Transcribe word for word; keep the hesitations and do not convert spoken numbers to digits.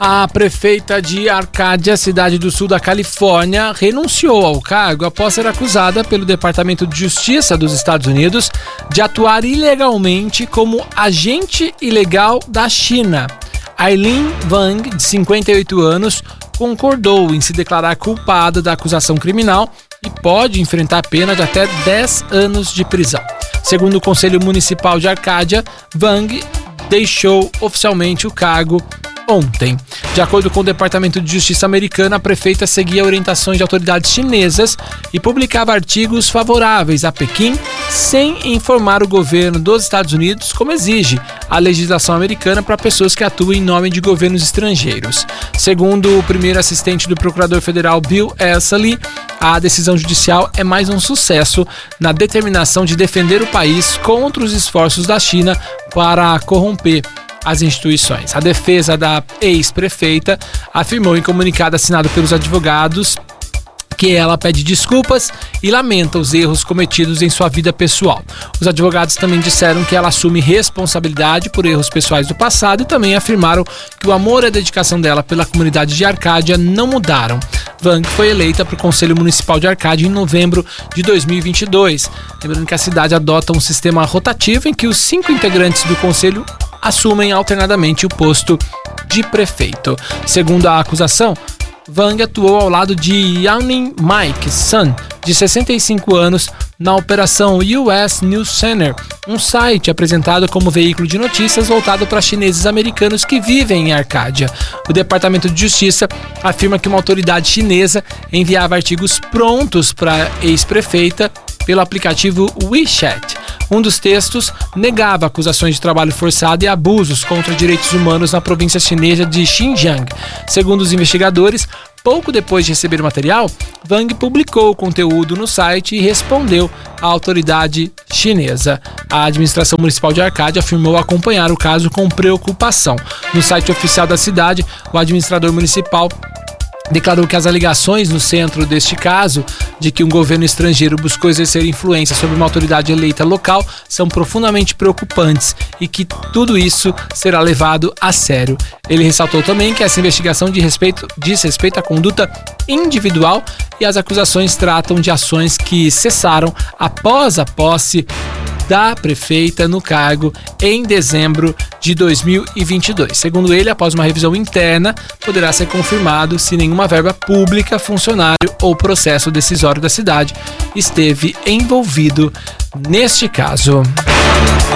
A prefeita de Arcádia, cidade do sul da Califórnia, renunciou ao cargo após ser acusada pelo Departamento de Justiça dos Estados Unidos de atuar ilegalmente como agente ilegal da China. Aileen Wang, de cinquenta e oito anos, concordou em se declarar culpada da acusação criminal e pode enfrentar pena de até dez anos de prisão. Segundo o Conselho Municipal de Arcádia, Wang deixou oficialmente o cargo ontem. De acordo com o Departamento de Justiça americano, a prefeita seguia orientações de autoridades chinesas e publicava artigos favoráveis a Pequim sem informar o governo dos Estados Unidos, como exige a legislação americana para pessoas que atuam em nome de governos estrangeiros. Segundo o primeiro assistente do procurador federal Bill Esselstyn, a decisão judicial é mais um sucesso na determinação de defender o país contra os esforços da China para corromper as instituições. A defesa da ex-prefeita afirmou em comunicado assinado pelos advogados que ela pede desculpas e lamenta os erros cometidos em sua vida pessoal. Os advogados também disseram que ela assume responsabilidade por erros pessoais do passado e também afirmaram que o amor e a dedicação dela pela comunidade de Arcádia não mudaram. Wang foi eleita para o Conselho Municipal de Arcádia em novembro de dois mil e vinte e dois. Lembrando que a cidade adota um sistema rotativo em que os cinco integrantes do conselho assumem alternadamente o posto de prefeito. Segundo a acusação, Wang atuou ao lado de Yaoning Mike Sun, de sessenta e cinco anos, na operação U S News Center, um site apresentado como veículo de notícias voltado para chineses americanos que vivem em Arcádia. O Departamento de Justiça afirma que uma autoridade chinesa enviava artigos prontos para a ex-prefeita pelo aplicativo WeChat. Um dos textos negava acusações de trabalho forçado e abusos contra direitos humanos na província chinesa de Xinjiang. Segundo os investigadores, pouco depois de receber o material, Wang publicou o conteúdo no site e respondeu à autoridade chinesa. A administração municipal de Arcádia afirmou acompanhar o caso com preocupação. No site oficial da cidade, o administrador municipal declarou que as alegações no centro deste caso de que um governo estrangeiro buscou exercer influência sobre uma autoridade eleita local são profundamente preocupantes e que tudo isso será levado a sério. Ele ressaltou também que essa investigação de respeito, diz respeito à conduta individual e as acusações tratam de ações que cessaram após a posse da prefeita no cargo em dezembro de dois mil e vinte e dois. Segundo ele, após uma revisão interna, poderá ser confirmado se nenhuma verba pública, funcionário ou processo decisório da cidade esteve envolvido neste caso.